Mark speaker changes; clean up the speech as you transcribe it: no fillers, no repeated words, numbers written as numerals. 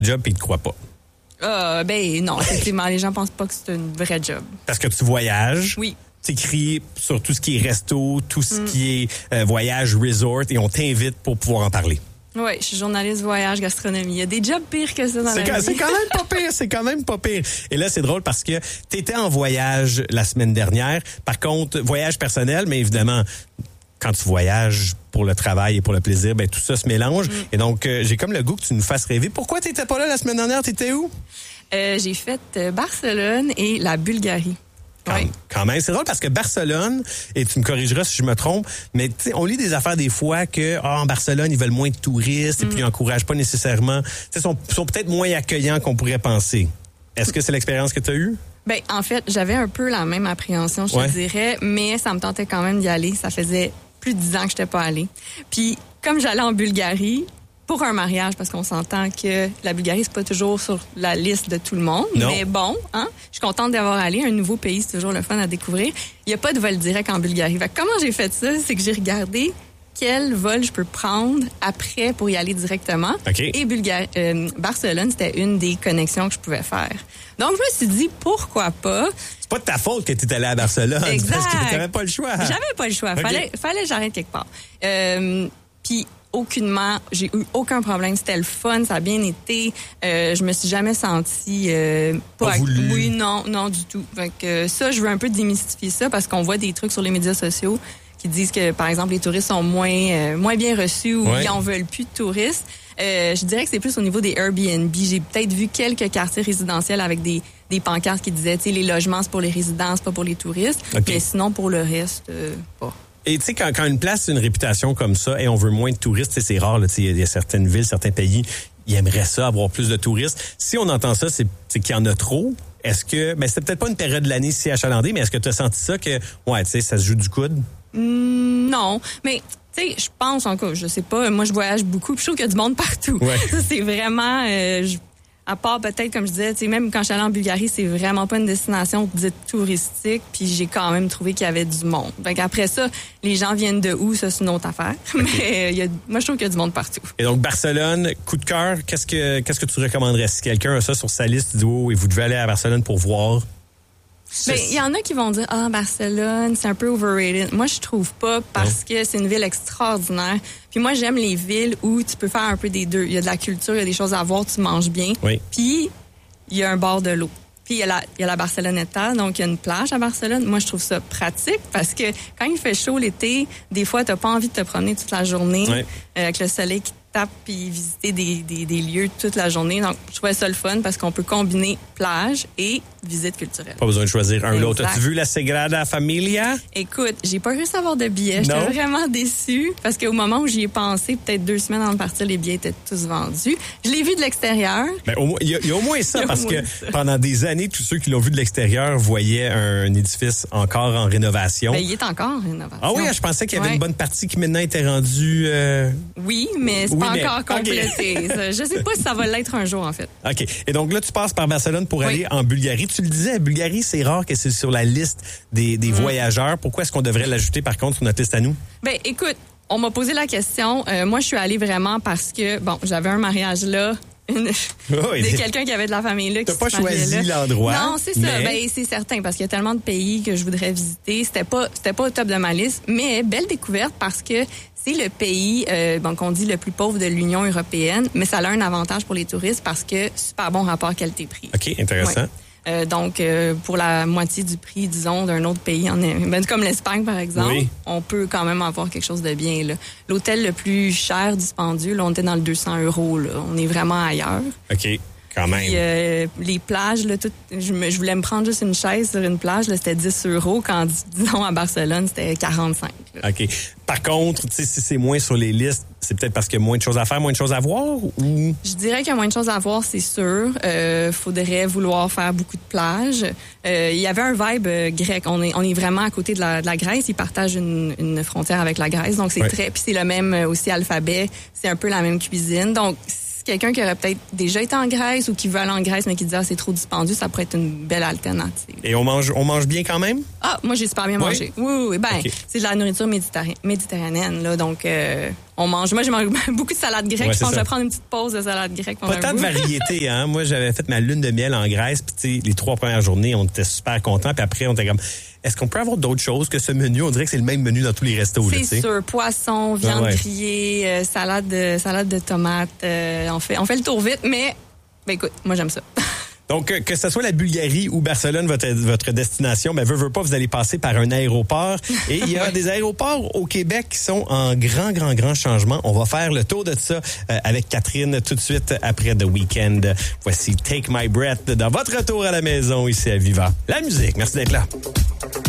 Speaker 1: job puis ils te croient pas.
Speaker 2: Ben non, effectivement, les gens pensent pas que c'est un vrai job.
Speaker 1: Parce que tu voyages.
Speaker 2: Oui.
Speaker 1: Tu écris sur tout ce qui est resto, tout ce qui est voyage, resort, et on t'invite pour pouvoir en parler.
Speaker 2: Oui, je suis journaliste voyage, gastronomie. Il y a des jobs pires que ça dans la vie.
Speaker 1: C'est quand même pas pire. Et là, c'est drôle parce que tu étais en voyage la semaine dernière. Par contre, voyage personnel, mais évidemment, quand tu voyages pour le travail et pour le plaisir, ben tout ça se mélange. Et donc, j'ai comme le goût que tu nous fasses rêver. Pourquoi tu n'étais pas là la semaine dernière? Tu étais où?
Speaker 2: J'ai fait Barcelone et la Bulgarie.
Speaker 1: Quand même, c'est drôle parce que Barcelone, et tu me corrigeras si je me trompe, mais on lit des affaires des fois que en Barcelone, ils veulent moins de touristes et puis ils n'encouragent pas nécessairement. Ils sont peut-être moins accueillants qu'on pourrait penser. Est-ce que c'est l'expérience que tu as eue?
Speaker 2: Ben, en fait, j'avais un peu la même appréhension, je te dirais, mais ça me tentait quand même d'y aller. Ça faisait plus de 10 ans que je n'étais pas allée. Puis, comme j'allais en Bulgarie, pour un mariage, parce qu'on s'entend que la Bulgarie, c'est pas toujours sur la liste de tout le monde.
Speaker 1: Non.
Speaker 2: Mais bon, je suis contente d'avoir allé. Un nouveau pays, c'est toujours le fun à découvrir. Il n'y a pas de vol direct en Bulgarie. Fait que comment j'ai fait ça? C'est que j'ai regardé quel vol je peux prendre après pour y aller directement.
Speaker 1: Okay.
Speaker 2: Et Barcelone, c'était une des connexions que je pouvais faire. Donc, je me suis dit, pourquoi pas?
Speaker 1: C'est pas de ta faute que tu es allé à Barcelone.
Speaker 2: Exact.
Speaker 1: Parce que tu n'avais pas le choix.
Speaker 2: J'avais pas le choix.
Speaker 1: Okay.
Speaker 2: Fallait que j'arrête quelque part. Puis, aucunement, j'ai eu aucun problème. C'était le fun, ça a bien été. Je me suis jamais sentie
Speaker 1: pas voulu.
Speaker 2: Oui, non du tout. Fait que ça, je veux un peu démystifier ça parce qu'on voit des trucs sur les médias sociaux qui disent que, par exemple, les touristes sont moins bien reçus ou ils en veulent plus de touristes. Je dirais que c'est plus au niveau des Airbnb. J'ai peut-être vu quelques quartiers résidentiels avec des pancartes qui disaient, tu sais, les logements, c'est pour les résidents, c'est pas pour les touristes.
Speaker 1: Okay.
Speaker 2: Mais sinon, pour le reste, pas.
Speaker 1: Et tu sais, quand une place a une réputation comme ça et on veut moins de touristes, c'est rare, il y a certaines villes, certains pays, ils aimeraient ça, avoir plus de touristes. Si on entend ça, c'est qu'il y en a trop. Est-ce que, c'est peut-être pas une période de l'année si achalandée, mais est-ce que tu as senti ça que, tu sais, ça se joue du coude?
Speaker 2: Non, mais tu sais, je pense encore, je sais pas, moi je voyage beaucoup, puis je trouve qu'il y a du monde partout.
Speaker 1: Ouais.
Speaker 2: Ça, c'est vraiment, à part peut-être, comme je disais, tu sais, même quand je suis allée en Bulgarie, c'est vraiment pas une destination dite touristique, puis j'ai quand même trouvé qu'il y avait du monde. Donc après ça, les gens viennent de où, ça c'est une autre affaire. Okay. Mais moi je trouve qu'il y a du monde partout.
Speaker 1: Et donc Barcelone, coup de cœur, qu'est-ce que tu recommanderais si quelqu'un a ça sur sa liste, du et vous devez aller à Barcelone pour voir?
Speaker 2: Il y en a qui vont dire Barcelone, c'est un peu overrated. Moi, je trouve pas parce que c'est une ville extraordinaire. Puis moi, j'aime les villes où tu peux faire un peu des deux. Il y a de la culture, il y a des choses à voir, tu manges bien.
Speaker 1: Oui.
Speaker 2: Puis il y a un bord de l'eau. Puis il y a la Barceloneta, donc il y a une plage à Barcelone. Moi, je trouve ça pratique parce que quand il fait chaud l'été, des fois, t'as pas envie de te promener toute la journée avec le soleil qui tape puis visiter des lieux toute la journée. Donc, je trouvais ça le fun parce qu'on peut combiner plage et visite culturelle.
Speaker 1: Pas besoin de choisir un ou l'autre. As-tu vu la Sagrada Familia?
Speaker 2: Écoute, j'ai pas réussi à avoir de billets. J'étais vraiment déçue parce qu'au moment où j'y ai pensé, peut-être 2 semaines avant de partir, les billets étaient tous vendus. Je l'ai vu de l'extérieur.
Speaker 1: Il y a au moins ça parce que pendant des années, tous ceux qui l'ont vu de l'extérieur voyaient un édifice encore en rénovation.
Speaker 2: Il est encore en rénovation.
Speaker 1: Ah oui, je pensais qu'il y avait une bonne partie qui maintenant était rendue...
Speaker 2: Oui, mais c'est pas encore complété. Okay. Je sais pas si ça va l'être un jour, en fait.
Speaker 1: OK. Et donc là, tu passes par Barcelone pour aller en Bulgarie. Tu le disais, Bulgarie, c'est rare que c'est sur la liste des voyageurs. Pourquoi est-ce qu'on devrait l'ajouter, par contre, sur notre liste à nous?
Speaker 2: Écoute, on m'a posé la question. Moi, je suis allée vraiment parce que, j'avais un mariage là. De quelqu'un qui avait de la famille là.
Speaker 1: T'as pas choisi l'endroit.
Speaker 2: Non, c'est ça. C'est certain parce qu'il y a tellement de pays que je voudrais visiter. C'était pas au top de ma liste, mais belle découverte parce que c'est le pays qu'on dit le plus pauvre de l'Union européenne, mais ça a un avantage pour les touristes parce que super bon rapport qualité-prix.
Speaker 1: OK, intéressant.
Speaker 2: Donc, pour la moitié du prix, disons, d'un autre pays, comme l'Espagne, par exemple, on peut quand même avoir quelque chose de bien. Là. L'hôtel le plus cher, dispendieux, là, on était dans le 200 €. Là. On est vraiment ailleurs.
Speaker 1: OK. Quand même.
Speaker 2: Puis, les plages, là, je voulais me prendre juste une chaise sur une plage, là, c'était 10 €, quand, disons, à Barcelone, c'était 45. Là.
Speaker 1: OK. Par contre, si c'est moins sur les listes, c'est peut-être parce qu'il y a moins de choses à faire, moins de choses à voir? Ou...
Speaker 2: Je dirais qu'il y a moins de choses à voir, c'est sûr. Faudrait vouloir faire beaucoup de plages. Il y avait un vibe grec. On est vraiment à côté de la Grèce. Ils partagent une frontière avec la Grèce. Donc, c'est très... Puis c'est le même aussi alphabet. C'est un peu la même cuisine. Donc, quelqu'un qui aurait peut-être déjà été en Grèce ou qui veut aller en Grèce mais qui dit c'est trop dispendieux, ça pourrait être une belle alternative.
Speaker 1: Et on mange bien quand même?
Speaker 2: Moi j'ai super bien mangé. Oui. Okay. C'est de la nourriture méditerranéenne là, donc on mange. Moi, j'ai mangé beaucoup de salade grecque.
Speaker 1: Ouais,
Speaker 2: je pense que je
Speaker 1: ça.
Speaker 2: vais prendre une petite pause de salade grecque.
Speaker 1: Pas tant de variété, hein. Moi, j'avais fait ma lune de miel en Grèce, puis tu sais, les 3 premières journées, on était super contents, puis après, on était comme, est-ce qu'on peut avoir d'autres choses que ce menu? On dirait que c'est le même menu dans tous les restos.
Speaker 2: C'est sûr. Poisson, viande grillée, salade de tomates. On fait le tour vite, mais ben écoute, moi j'aime ça.
Speaker 1: Donc, que ce soit la Bulgarie ou Barcelone, votre destination, ben veut pas, vous allez passer par un aéroport. Et il y a des aéroports au Québec qui sont en grand changement. On va faire le tour de ça avec Catherine tout de suite après The Weeknd. Voici Take My Breath dans votre retour à la maison ici à Viva. La musique, merci d'être là.